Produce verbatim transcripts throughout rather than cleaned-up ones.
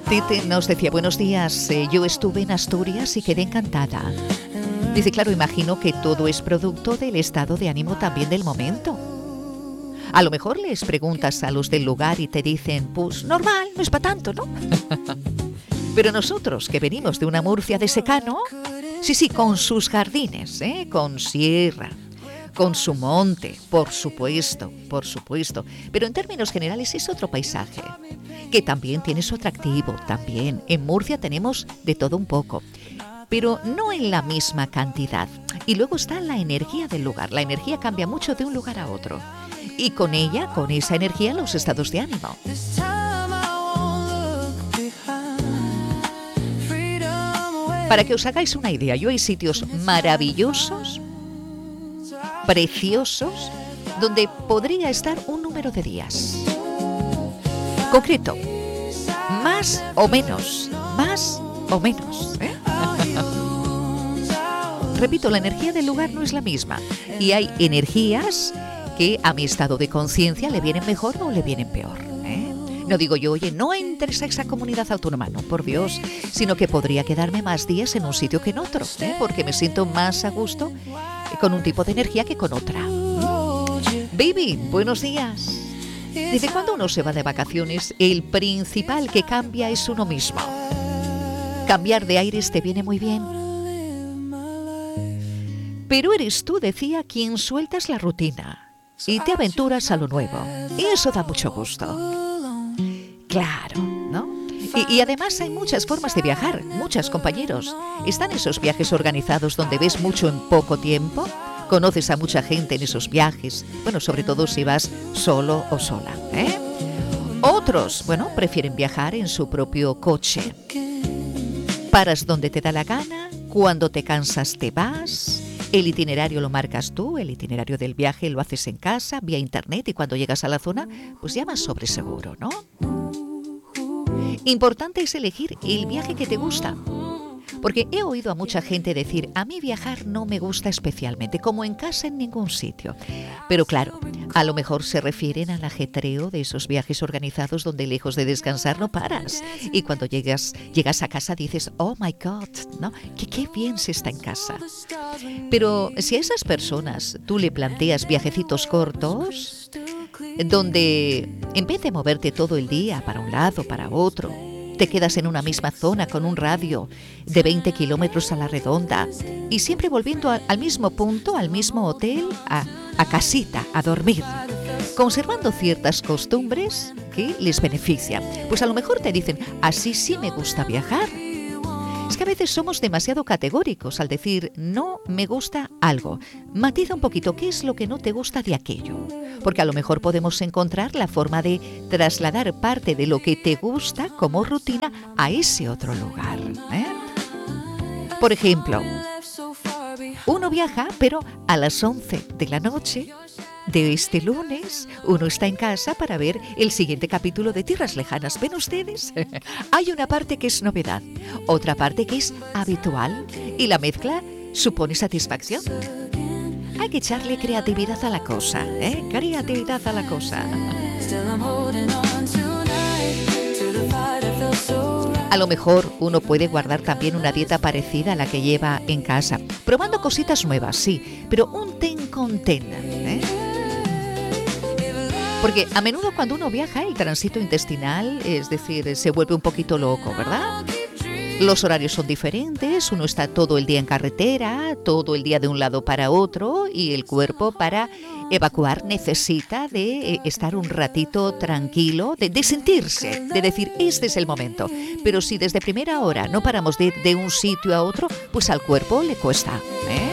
Tite nos decía, buenos días, eh, yo estuve en Asturias y quedé encantada. Dice, claro, imagino que todo es producto del estado de ánimo también del momento. A lo mejor les preguntas a los del lugar y te dicen, pues normal, no es para tanto, ¿no? Pero nosotros, que venimos de una Murcia de secano, sí, sí, con sus jardines, ¿eh? Con sierra, con su monte, por supuesto, por supuesto. Pero en términos generales es otro paisaje, que también tiene su atractivo, también. En Murcia tenemos de todo un poco, pero no en la misma cantidad. Y luego está la energía del lugar. La energía cambia mucho de un lugar a otro. Y con ella, con esa energía, los estados de ánimo. Para que os hagáis una idea, yo hay sitios maravillosos, preciosos, donde podría estar un número de días. Concreto, más o menos, más o menos, ¿eh? Repito, la energía del lugar no es la misma. Y hay energías que a mi estado de conciencia le vienen mejor o le vienen peor, ¿eh? No digo yo, oye, no entres a esa comunidad autónoma, no, por Dios, sino que podría quedarme más días en un sitio que en otro, ¿eh? Porque me siento más a gusto con un tipo de energía que con otra. Baby, buenos días. Dice, cuando uno se va de vacaciones, el principal que cambia es uno mismo. Cambiar de aires te viene muy bien. Pero eres tú, decía, quien sueltas la rutina y te aventuras a lo nuevo. Y eso da mucho gusto. Claro, ¿no? Y, y además hay muchas formas de viajar, muchos compañeros. Están esos viajes organizados donde ves mucho en poco tiempo, conoces a mucha gente en esos viajes, bueno, sobre todo si vas solo o sola, ¿eh? Otros, bueno, prefieren viajar en su propio coche. Paras donde te da la gana, cuando te cansas te vas. El itinerario lo marcas tú, el itinerario del viaje lo haces en casa, vía internet, y cuando llegas a la zona, pues ya vas sobre seguro, ¿no? Importante es elegir el viaje que te gusta. Porque he oído a mucha gente decir, a mí viajar no me gusta especialmente, como en casa en ningún sitio. Pero claro, a lo mejor se refieren al ajetreo de esos viajes organizados donde lejos de descansar no paras. Y cuando llegas, llegas a casa dices, oh my God, ¿no? Que qué bien se está en casa. Pero si a esas personas tú le planteas viajecitos cortos, donde en vez de moverte todo el día para un lado, para otro, te quedas en una misma zona con un radio de veinte kilómetros a la redonda y siempre volviendo a, al mismo punto, al mismo hotel, a, a casita, a dormir, conservando ciertas costumbres que les benefician. Pues a lo mejor te dicen, así sí me gusta viajar. Es que a veces somos demasiado categóricos al decir, no me gusta algo. Matiza un poquito, ¿qué es lo que no te gusta de aquello? Porque a lo mejor podemos encontrar la forma de trasladar parte de lo que te gusta como rutina a ese otro lugar, ¿eh? Por ejemplo, uno viaja, pero a las once de la noche de este lunes, uno está en casa para ver el siguiente capítulo de Tierras Lejanas. ¿Ven ustedes? Hay una parte que es novedad, otra parte que es habitual, y la mezcla supone satisfacción. Hay que echarle creatividad a la cosa, ¿eh? Creatividad a la cosa. A lo mejor uno puede guardar también una dieta parecida a la que lleva en casa, probando cositas nuevas, sí, pero un ten con ten, ¿eh? Porque a menudo cuando uno viaja el tránsito intestinal, es decir, se vuelve un poquito loco, ¿verdad? Los horarios son diferentes, uno está todo el día en carretera, todo el día de un lado para otro, y el cuerpo para evacuar necesita de estar un ratito tranquilo, de, de sentirse, de decir, este es el momento. Pero si desde primera hora no paramos de ir de un sitio a otro, pues al cuerpo le cuesta, ¿eh?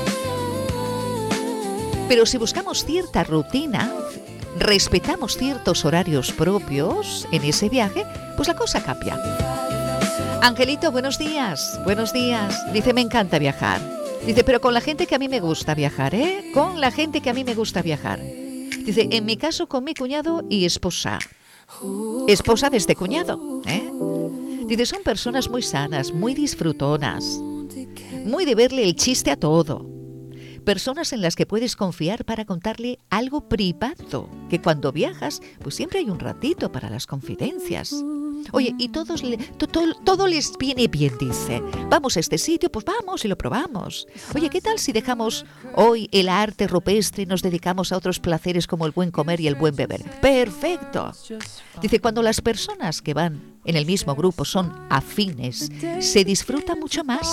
Pero si buscamos cierta rutina, respetamos ciertos horarios propios en ese viaje, pues la cosa cambia. Angelito, buenos días, buenos días. Dice, me encanta viajar. Dice, pero con la gente que a mí me gusta viajar, ¿eh? Con la gente que a mí me gusta viajar. Dice, en mi caso con mi cuñado y esposa. Esposa de este cuñado, ¿eh? Dice, son personas muy sanas, muy disfrutonas, muy de verle el chiste a todo. Personas en las que puedes confiar para contarle algo privado, que cuando viajas, pues siempre hay un ratito para las confidencias. Oye, y todos le, to, to, todo les viene bien, dice. Vamos a este sitio, pues vamos y lo probamos. Oye, ¿qué tal si dejamos hoy el arte rupestre y nos dedicamos a otros placeres como el buen comer y el buen beber? ¡Perfecto! Dice, cuando las personas que van en el mismo grupo son afines, se disfruta mucho más.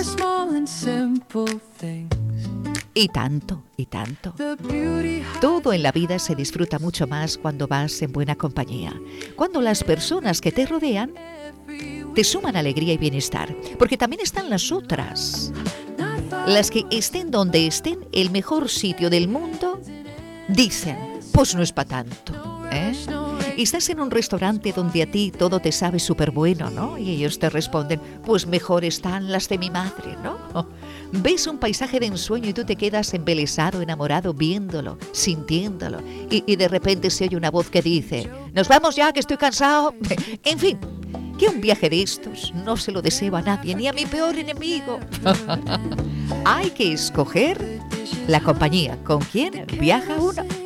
Y tanto, y tanto. Todo en la vida se disfruta mucho más cuando vas en buena compañía. Cuando las personas que te rodean te suman alegría y bienestar. Porque también están las otras. Las que estén donde estén, el mejor sitio del mundo, dicen, pues no es para tanto, ¿eh? Y estás en un restaurante donde a ti todo te sabe súper bueno, ¿no? Y ellos te responden, pues mejor están las de mi madre, ¿no? Ves un paisaje de ensueño y tú te quedas embelesado, enamorado, viéndolo, sintiéndolo. Y, y de repente se oye una voz que dice, nos vamos ya, que estoy cansado. En fin, que un viaje de estos no se lo deseo a nadie, ni a mi peor enemigo. Hay que escoger la compañía con quien viaja uno.